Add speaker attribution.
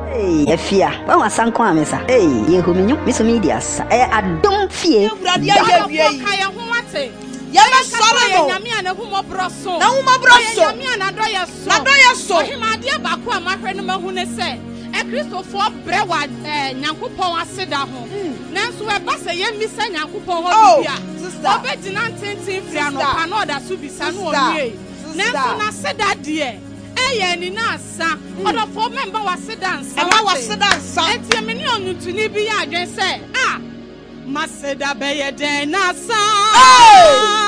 Speaker 1: Hey, Efia, when was San Kwamesa? Hey, you who mean you, Miss Medias. I don't fear.
Speaker 2: Yama sorrow. Yami na humo broso. Na humo broso. Yami na doya so. Na doya so. Hima dia baako a mahwe no mahu ne se. E Kristofo brewa Nyankopon aseda ho. Nanso e ba se ye misa Nyankopon ho bia. Obedina ntintin fria no pa no da so bisa no onwie. Nanso na seda de eye ni na asa. Odofo member waseda nsa. E ma waseda nsa. Enti me ni onutuni bi ya adwen se Maseda beye den nasa.